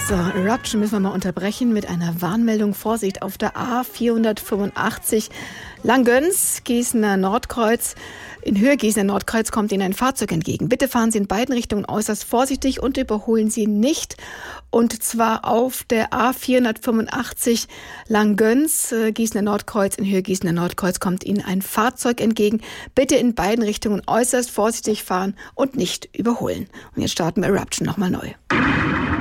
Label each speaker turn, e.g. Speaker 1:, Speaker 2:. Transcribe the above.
Speaker 1: So, Eruption müssen wir mal unterbrechen mit einer Warnmeldung. Vorsicht auf der A485 Langgöns, Gießener Nordkreuz. In Höhe Gießener Nordkreuz kommt Ihnen ein Fahrzeug entgegen. Bitte fahren Sie in beiden Richtungen äußerst vorsichtig und überholen Sie nicht. Und zwar auf der A485 Langgöns, Gießener Nordkreuz. In Höhe Gießener Nordkreuz kommt Ihnen ein Fahrzeug entgegen. Bitte in beiden Richtungen äußerst vorsichtig fahren und nicht überholen. Und jetzt starten wir Eruption nochmal neu.